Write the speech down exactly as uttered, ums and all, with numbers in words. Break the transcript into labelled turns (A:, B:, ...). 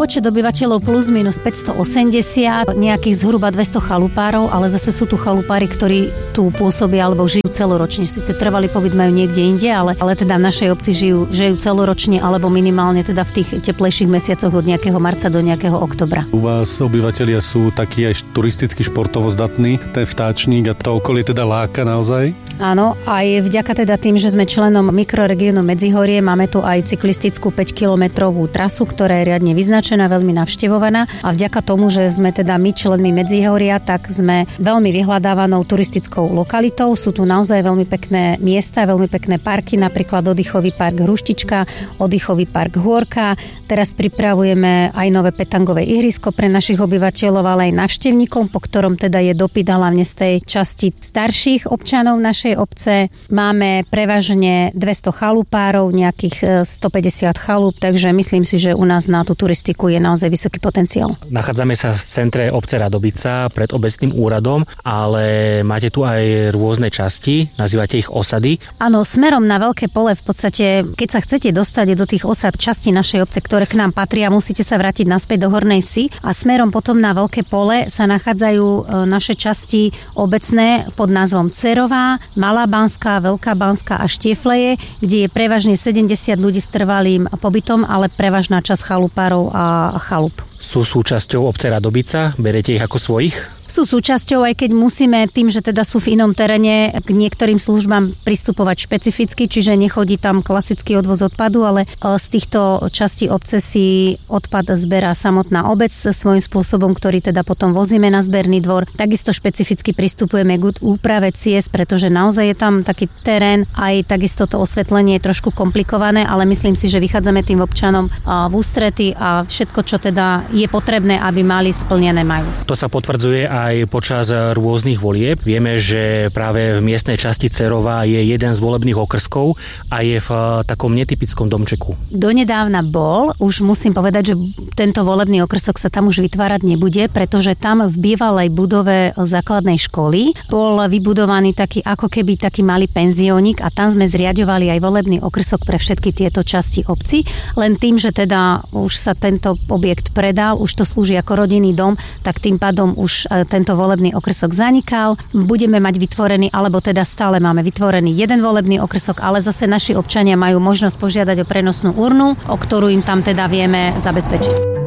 A: počet obyvateľov plus minus päťstoosemdesiat, nejakých zhruba dvesto chalupárov, ale zase sú tu chalupári, ktorí tu pôsobia alebo žijú celoročne. Sice trvalý pobyt majú niekde inde, ale, ale teda v našej obci žijú, žijú celoročne alebo minimálne teda v tých teplejších mesiacoch od nejakého marca do nejakého oktobra.
B: U vás obyvatelia sú takí aj turisticky športovo zdatní, ten vtáčnik a to okolie teda láka naozaj?
A: Áno, aj vďaka teda tým, že sme členom mikroregiónu Medzihorie, máme tu aj cyklistickú päťkilometrovú trasu, ktorá je riadne vyznačená, veľmi navštevovaná a vďaka tomu, že sme teda my členmi Medzihoria, tak sme veľmi vyhľadávanou turistickou lokalitou. Sú tu naozaj veľmi pekné miesta, veľmi pekné parky, napríklad oddychový park Hruštička, oddychový park Hôrka. Teraz pripravujeme aj nové petangové ihrisko pre našich obyvateľov, ale aj návštevníkov, po ktorom teda je dopyt hlavne z tej časti starších občanov našej obce. Máme prevažne dvesto chalupárov, nejakých stopäťdesiat chalúp, takže myslím si, že u nás na tú turistiku je naozaj vysoký potenciál.
C: Nachádzame sa v centre obce Radobica pred obecným úradom, ale máte tu aj rôzne časti, nazývate ich osady.
A: Áno, smerom na Veľké Pole v podstate, keď sa chcete dostať do tých osad časti našej obce, ktoré k nám patria, musíte sa vrátiť naspäť do Hornej Vsi a smerom potom na Veľké Pole sa nachádzajú naše časti obecné pod názvom Cerová, Malá Banská, Veľká Banská a Štiefleje, kde je prevažne sedemdesiat ľudí s trvalým pobytom, ale prevažná časť chalupárov a chalup.
C: Sú súčasťou obce Radobica? Berete ich ako svojich?
A: Sú súčasťou, aj keď musíme tým, že teda sú v inom teréne, k niektorým službám pristupovať špecificky, čiže nechodí tam klasický odvoz odpadu, ale z týchto častí obce si odpad zberá samotná obec svojím spôsobom, ktorý teda potom vozíme na zberný dvor. Takisto špecificky pristupujeme k úprave ciest, pretože naozaj je tam taký terén, aj takisto to osvetlenie je trošku komplikované, ale myslím si, že vychádzame tým občanom v ústrety a všetko, čo teda je potrebné, aby mali, splnené majú.
C: To sa potvrdzuje aj počas rôznych volieb. Vieme, že práve v miestnej časti Cerová je jeden z volebných okrskov a je v takom netypickom domčeku.
A: Donedávna bol, už musím povedať, že tento volebný okrsok sa tam už vytvárať nebude, pretože tam v bývalej budove základnej školy bol vybudovaný taký ako keby taký malý penziónik a tam sme zriaďovali aj volebný okrsok pre všetky tieto časti obci. Len tým, že teda už sa tento objekt predal, už to slúži ako rodinný dom, tak tým pádom už tento volebný okrsok zanikal. Budeme mať vytvorený, alebo teda stále máme vytvorený jeden volebný okrsok, ale zase naši občania majú možnosť požiadať o prenosnú urnu, o ktorú im tam teda vieme zabezpečiť.